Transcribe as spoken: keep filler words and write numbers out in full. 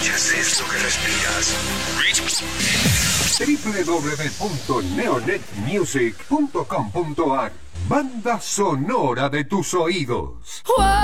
escuchas eso que respiras. doble u doble u doble u punto neonet music punto com punto a r. Banda sonora de tus oídos.